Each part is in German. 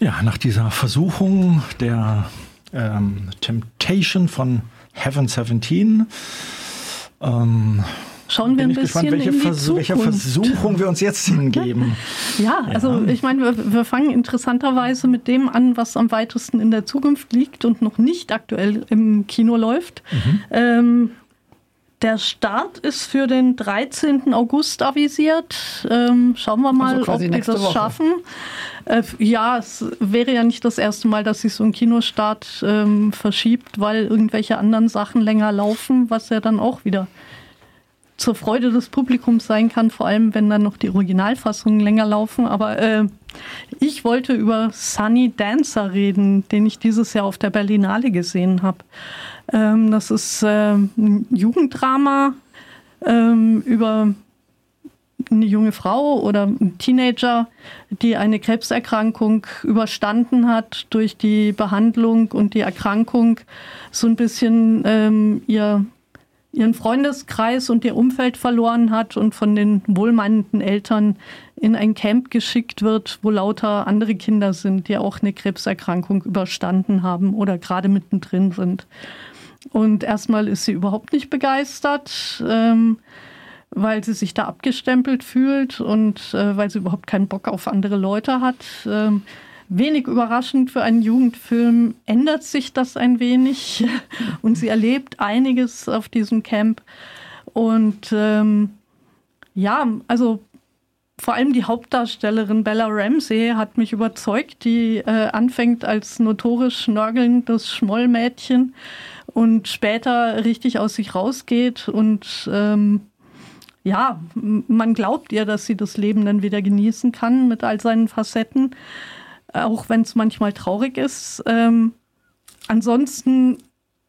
Ja, nach dieser Versuchung der Temptation von Heaven 17 schauen wir ein bisschen gespannt, in die Zukunft. welcher Versuchung wir uns jetzt hingeben. Ja, also ich meine, wir fangen interessanterweise mit dem an, was am weitesten in der Zukunft liegt und noch nicht aktuell im Kino läuft. Der Start ist für den 13. August avisiert. Schauen wir mal, also ob die das Woche schaffen. Ja, es wäre ja nicht das erste Mal, dass sich so ein Kinostart verschiebt, weil irgendwelche anderen Sachen länger laufen, was ja dann auch wieder zur Freude des Publikums sein kann, vor allem wenn dann noch die Originalfassungen länger laufen. Aber ich wollte über Sunny Dancer reden, den ich dieses Jahr auf der Berlinale gesehen habe. Das ist ein Jugenddrama über eine junge Frau oder ein Teenager, die eine Krebserkrankung überstanden hat, durch die Behandlung und die Erkrankung so ein bisschen ihren Freundeskreis und ihr Umfeld verloren hat und von den wohlmeinenden Eltern in ein Camp geschickt wird, wo lauter andere Kinder sind, die auch eine Krebserkrankung überstanden haben oder gerade mittendrin sind. Und erstmal ist sie überhaupt nicht begeistert, weil sie sich da abgestempelt fühlt und weil sie überhaupt keinen Bock auf andere Leute hat. Wenig überraschend für einen Jugendfilm ändert sich das ein wenig und sie erlebt einiges auf diesem Camp. Und ja, also vor allem die Hauptdarstellerin Bella Ramsey hat mich überzeugt, die anfängt als notorisch nörgelndes Schmollmädchen und später richtig aus sich rausgeht und ja, man glaubt ihr, dass sie das Leben dann wieder genießen kann mit all seinen Facetten, auch wenn es manchmal traurig ist. Ansonsten,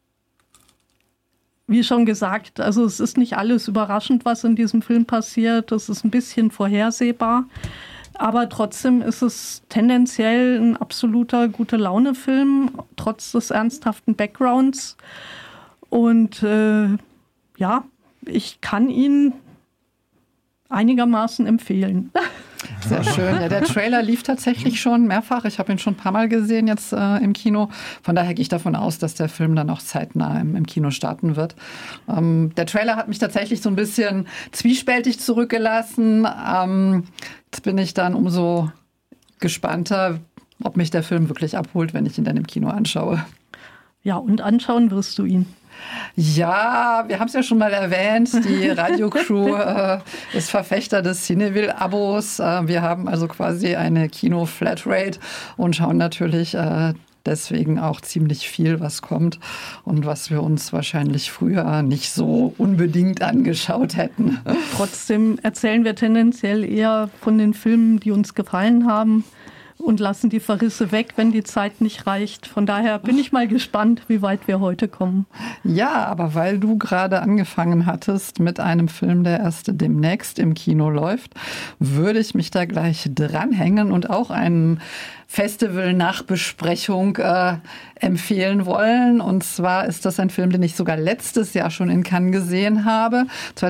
wie schon gesagt, also es ist nicht alles überraschend, was in diesem Film passiert. Es ist ein bisschen vorhersehbar. Aber trotzdem ist es tendenziell ein absoluter Gute-Laune-Film, trotz des ernsthaften Backgrounds. Und ja, ich kann ihn einigermaßen empfehlen. Sehr schön. Ja, der Trailer lief tatsächlich schon mehrfach. Ich habe ihn schon ein paar Mal gesehen jetzt im Kino. Von daher gehe ich davon aus, dass der Film dann auch zeitnah im Kino starten wird. Der Trailer hat mich tatsächlich so ein bisschen zwiespältig zurückgelassen. Jetzt bin ich dann umso gespannter, ob mich der Film wirklich abholt, wenn ich ihn dann im Kino anschaue. Ja, und anschauen wirst du ihn. Ja, wir haben es ja schon mal erwähnt, die Radiocrew ist Verfechter des Cineville-Abos. Wir haben also quasi eine Kino-Flatrate und schauen natürlich deswegen auch ziemlich viel, was kommt und was wir uns wahrscheinlich früher nicht so unbedingt angeschaut hätten. Trotzdem erzählen wir tendenziell eher von den Filmen, die uns gefallen haben, und lassen die Verrisse weg, wenn die Zeit nicht reicht. Von daher bin ich mal gespannt, wie weit wir heute kommen. Ja, aber weil du gerade angefangen hattest mit einem Film, der erst demnächst im Kino läuft, würde ich mich da gleich dranhängen und auch einen Festival-Nachbesprechung empfehlen wollen. Und zwar ist das ein Film, den ich sogar letztes Jahr schon in Cannes gesehen habe.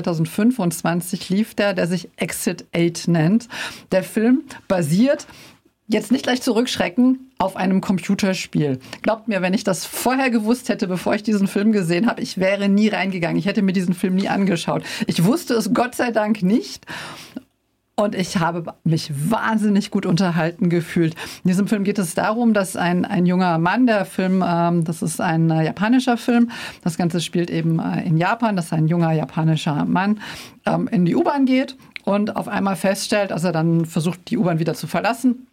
2025 lief der sich Exit 8 nennt. Der Film basiert, jetzt nicht gleich zurückschrecken, auf einem Computerspiel. Glaubt mir, wenn ich das vorher gewusst hätte, bevor ich diesen Film gesehen habe, ich wäre nie reingegangen. Ich hätte mir diesen Film nie angeschaut. Ich wusste es Gott sei Dank nicht. Und ich habe mich wahnsinnig gut unterhalten gefühlt. In diesem Film geht es darum, dass ein junger Mann, der Film, das ist ein japanischer Film, das Ganze spielt eben in Japan, dass ein junger japanischer Mann in die U-Bahn geht und auf einmal feststellt, als er dann versucht, die U-Bahn wieder zu verlassen,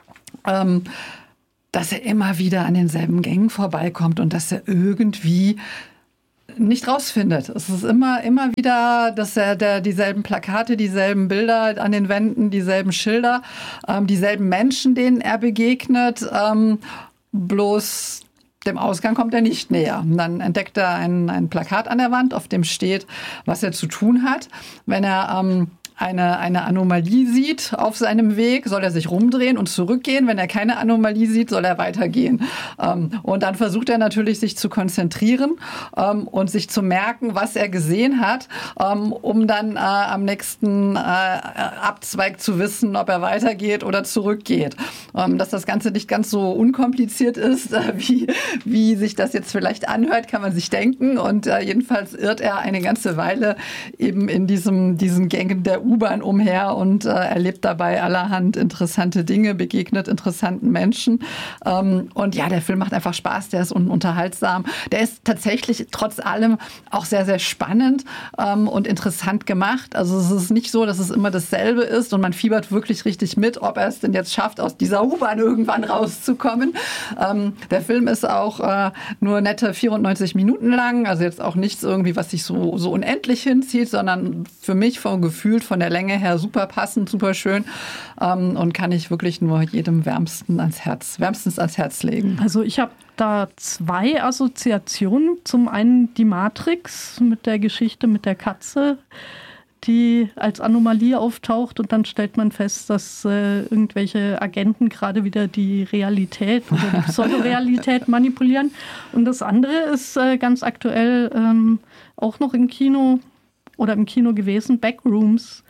dass er immer wieder an denselben Gängen vorbeikommt und dass er irgendwie nicht rausfindet. Es ist immer wieder, dass er dieselben Plakate, dieselben Bilder an den Wänden, dieselben Schilder, dieselben Menschen, denen er begegnet, bloß dem Ausgang kommt er nicht näher. Und dann entdeckt er ein Plakat an der Wand, auf dem steht, was er zu tun hat, wenn er eine Anomalie sieht auf seinem Weg, soll er sich rumdrehen und zurückgehen. Wenn er keine Anomalie sieht, soll er weitergehen. Und dann versucht er natürlich, sich zu konzentrieren und sich zu merken, was er gesehen hat, um dann am nächsten Abzweig zu wissen, ob er weitergeht oder zurückgeht. Dass das Ganze nicht ganz so unkompliziert ist, wie sich das jetzt vielleicht anhört, kann man sich denken. Und jedenfalls irrt er eine ganze Weile eben in diesen Gängen der U-Bahn umher und erlebt dabei allerhand interessante Dinge, begegnet interessanten Menschen. Und ja, der Film macht einfach Spaß, der ist unterhaltsam. Der ist tatsächlich trotz allem auch sehr, sehr spannend und interessant gemacht. Also es ist nicht so, dass es immer dasselbe ist und man fiebert wirklich richtig mit, ob er es denn jetzt schafft, aus dieser U-Bahn irgendwann rauszukommen. Der Film ist auch nur nette 94 Minuten lang, also jetzt auch nichts irgendwie, was sich so unendlich hinzieht, sondern für mich gefühlt von der Länge her super passend, super schön und kann ich wirklich nur jedem wärmstens ans Herz legen. Also ich habe da zwei Assoziationen. Zum einen die Matrix mit der Geschichte mit der Katze, die als Anomalie auftaucht und dann stellt man fest, dass irgendwelche Agenten gerade wieder die Realität oder die Pseudorealität manipulieren. Und das andere ist ganz aktuell auch noch im Kino gewesen, Backrooms.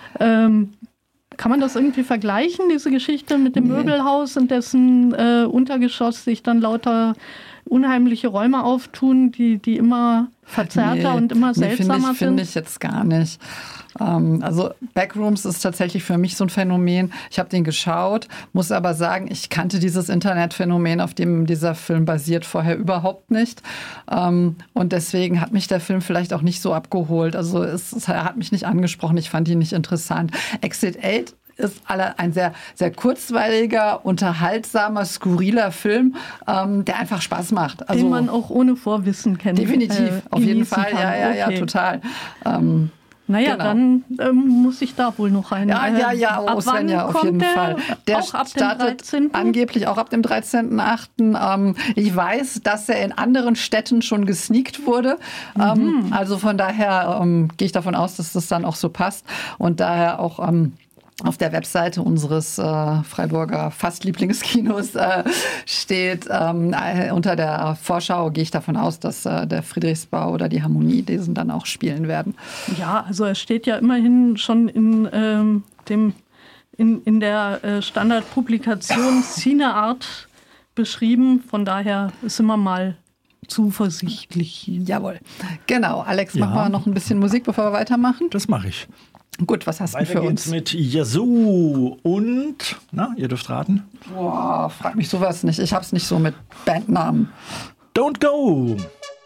Kann man das irgendwie vergleichen, diese Geschichte mit dem Möbelhaus, in dessen Untergeschoss sich dann lauter unheimliche Räume auftun, die immer verzerrter und immer seltsamer sind? Finde ich jetzt gar nicht. Also Backrooms ist tatsächlich für mich so ein Phänomen. Ich habe den geschaut, muss aber sagen, ich kannte dieses Internetphänomen, auf dem dieser Film basiert, vorher überhaupt nicht. Und deswegen hat mich der Film vielleicht auch nicht so abgeholt. Also er hat mich nicht angesprochen, ich fand ihn nicht interessant. Exit 8 ist ein sehr, sehr kurzweiliger, unterhaltsamer, skurriler Film, der einfach Spaß macht. Also, den man auch ohne Vorwissen kennt. Definitiv, auf jeden Fall. Ja, total. Naja, genau. Dann muss ich da wohl noch rein. Ja, Svenja, auf jeden Fall. Der auch ab startet dem 13. angeblich auch ab dem 13.8. Ich weiß, dass er in anderen Städten schon gesneakt wurde. Also von daher gehe ich davon aus, dass das dann auch so passt. Und daher auch auf der Webseite unseres Freiburger Fast-Lieblingskinos steht, unter der Vorschau gehe ich davon aus, dass der Friedrichsbau oder die Harmonie diesen dann auch spielen werden. Ja, also er steht ja immerhin schon in der Standardpublikation Cineart beschrieben. Von daher sind wir mal zuversichtlich. Jawohl. Genau. Alex, machen wir noch ein bisschen Musik, bevor wir weitermachen? Das mache ich. Gut, was hast du für uns? Weiter geht's mit Yazoo und, ihr dürft raten. Boah, frag mich sowas nicht. Ich hab's nicht so mit Bandnamen. Don't Go.